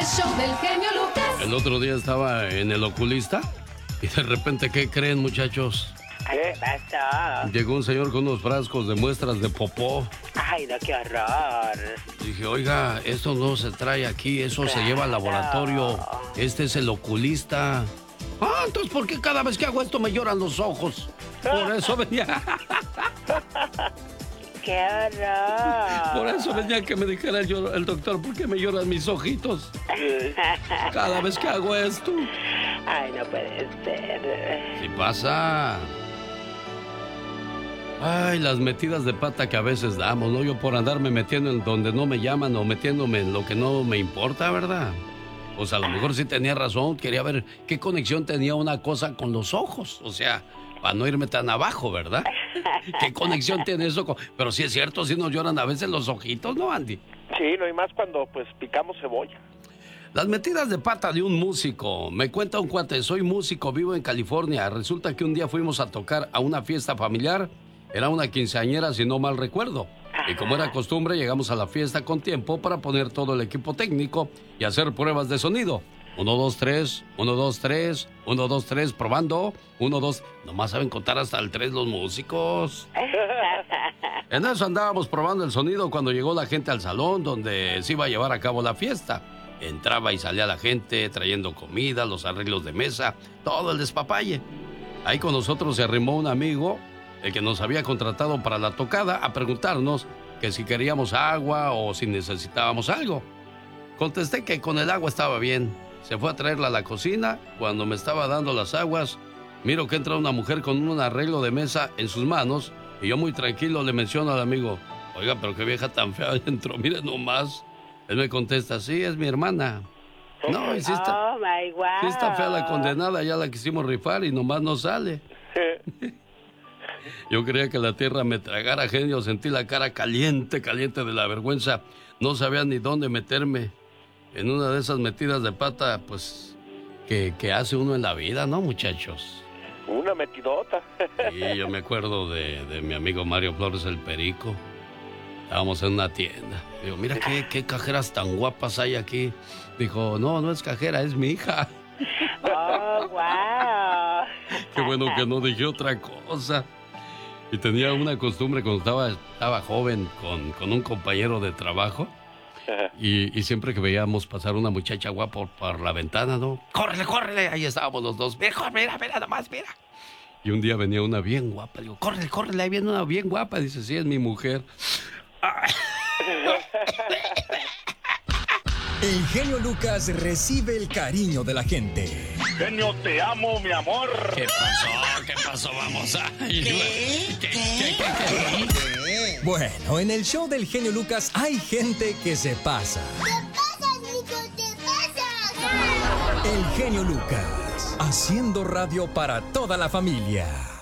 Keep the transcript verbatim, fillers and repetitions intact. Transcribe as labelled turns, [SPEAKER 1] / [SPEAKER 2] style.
[SPEAKER 1] show del genio Lucas.
[SPEAKER 2] El otro día estaba en el oculista y de repente, ¿qué creen, muchachos?
[SPEAKER 3] ¿Qué pasó?
[SPEAKER 2] Llegó un señor con unos frascos de muestras de popó.
[SPEAKER 3] Ay, no, qué horror.
[SPEAKER 2] Dije, oiga, esto no se trae aquí, eso claro. se lleva al laboratorio. Este es el oculista. Ah, entonces, ¿por qué cada vez que hago esto me lloran los ojos? Por eso venía.
[SPEAKER 3] ¡Qué horror!
[SPEAKER 2] Por eso venía que me dijera el, el doctor, ¿por qué me lloran mis ojitos? Cada vez que hago esto.
[SPEAKER 3] Ay, no puede ser.
[SPEAKER 2] ¿Qué pasa? Ay, las metidas de pata que a veces damos, ¿no? Yo por andarme metiendo en donde no me llaman o metiéndome en lo que no me importa, ¿verdad? Pues a lo mejor sí tenía razón, quería ver qué conexión tenía una cosa con los ojos. O sea, para no irme tan abajo, ¿verdad? ¿Qué conexión tiene eso con...? Pero sí es cierto, sí nos lloran a veces los ojitos, ¿no, Andy?
[SPEAKER 4] Sí, no hay más cuando pues picamos cebolla.
[SPEAKER 2] Las metidas de pata de un músico. Me cuenta un cuate, soy músico, vivo en California. Resulta que un día fuimos a tocar a una fiesta familiar. Era una quinceañera, si no mal recuerdo. Y como era costumbre, llegamos a la fiesta con tiempo para poner todo el equipo técnico y hacer pruebas de sonido. Uno, dos, tres, uno, dos, tres, uno, dos, tres, probando, uno, dos... Nomás saben contar hasta el tres los músicos. En eso andábamos probando el sonido cuando llegó la gente al salón donde se iba a llevar a cabo la fiesta. Entraba y salía la gente trayendo comida, los arreglos de mesa, todo el despapalle. Ahí con nosotros se arrimó un amigo, el que nos había contratado para la tocada, a preguntarnos que si queríamos agua o si necesitábamos algo. Contesté que con el agua estaba bien. Se fue a traerla a la cocina. Cuando me estaba dando las aguas, miro que entra una mujer con un arreglo de mesa en sus manos y yo muy tranquilo le menciono al amigo, oiga, pero qué vieja tan fea adentro, mire nomás. Él me contesta, sí, es mi hermana. No, y sí está,
[SPEAKER 3] oh, my wow.
[SPEAKER 2] sí está fea la condenada, ya la quisimos rifar y nomás no sale. Yo creía que la tierra me tragara, genio, sentí la cara caliente, caliente de la vergüenza. No sabía ni dónde meterme. En una de esas metidas de pata, pues, que, que hace uno en la vida, ¿no, muchachos?
[SPEAKER 4] Una metidota.
[SPEAKER 2] Sí, yo me acuerdo de, de mi amigo Mario Flores, el Perico. Estábamos en una tienda. Digo, mira qué, qué cajeras tan guapas hay aquí. Dijo, no, no es cajera, es mi hija.
[SPEAKER 3] Oh, wow.
[SPEAKER 2] Qué bueno que no dije otra cosa. Y tenía una costumbre cuando estaba, estaba joven con, con un compañero de trabajo. Y, y siempre que veíamos pasar una muchacha guapa por, por la ventana, ¿no? ¡Córrele, córrele! Ahí estábamos los dos. Mira, mira, mira, nomás, mira. Y un día venía una bien guapa. Digo, córrele, córrele, ahí viene una bien guapa. Dice, sí, es mi mujer.
[SPEAKER 5] El genio Lucas recibe el cariño de la gente.
[SPEAKER 4] Genio, te amo, mi amor.
[SPEAKER 2] ¿Qué pasó? ¿Qué pasó? Vamos a... ¿Qué? ¿Qué? ¿Qué? ¿Qué? ¿Qué?
[SPEAKER 5] Bueno, en el show del genio Lucas hay gente que se pasa.
[SPEAKER 6] ¿Qué pasa, Nico? ¿Qué pasa?
[SPEAKER 5] El genio Lucas, haciendo radio para toda la familia.